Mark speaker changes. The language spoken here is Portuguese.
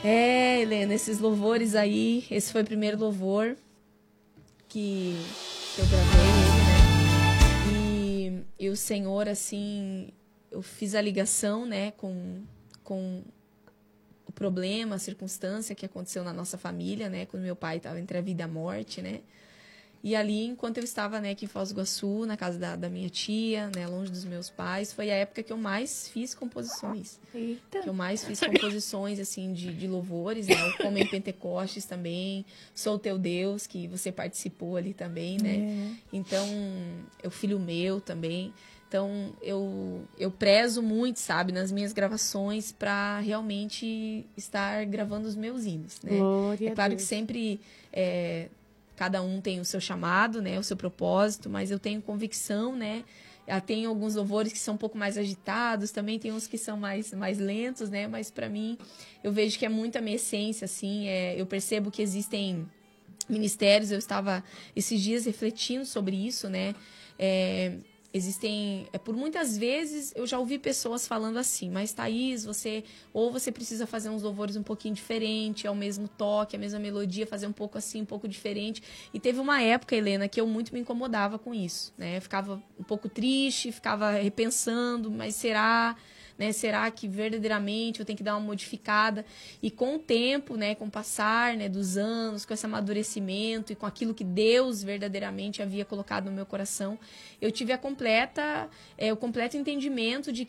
Speaker 1: Helena, esses louvores aí, esse foi o primeiro louvor que eu gravei ele, né? E o Senhor, assim, eu fiz a ligação, né, com o problema, a circunstância que aconteceu na nossa família, né, quando meu pai estava entre a vida e a morte, né? E ali, enquanto eu estava, né, aqui em Foz do Iguaçu, na casa da minha tia, né, longe dos meus pais, foi a época que eu mais fiz composições.
Speaker 2: Eita.
Speaker 1: Que eu mais fiz composições, assim, de louvores, né? O Como em Pentecostes também, Sou Teu Deus, que você participou ali também, né? Então, o Filho Meu também. Então, eu prezo muito, sabe, nas minhas gravações para realmente estar gravando os meus hinos, né?
Speaker 2: Glória
Speaker 1: É claro
Speaker 2: a
Speaker 1: que
Speaker 2: Deus.
Speaker 1: sempre... cada um tem o seu chamado, né, o seu propósito, mas eu tenho convicção, né, tem alguns louvores que são um pouco mais agitados, também tem uns que são mais lentos, né, mas para mim, eu vejo que é muito a minha essência, assim, eu percebo que existem ministérios, eu estava esses dias refletindo sobre isso, né, existem, por muitas vezes eu já ouvi pessoas falando assim, mas Thaís, você precisa fazer uns louvores um pouquinho diferente, é o mesmo toque, a mesma melodia, fazer um pouco assim, um pouco diferente. E teve uma época, Helena, que eu muito me incomodava com isso, né? Eu ficava um pouco triste, ficava repensando, mas será, né? Será que verdadeiramente eu tenho que dar uma modificada? E com o tempo, né, com o passar, né, dos anos, com esse amadurecimento e com aquilo que Deus verdadeiramente havia colocado no meu coração, eu tive o completo entendimento de